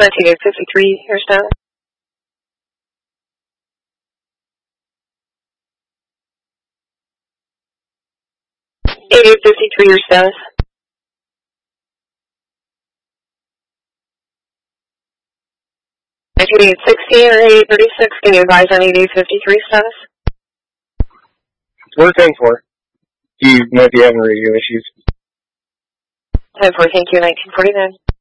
1953, your status. 8853, your status. 1916 or 8836, can you advise on 8853 status? We're 10-4. You might be having radio issues. 10-4, thank you, 1949.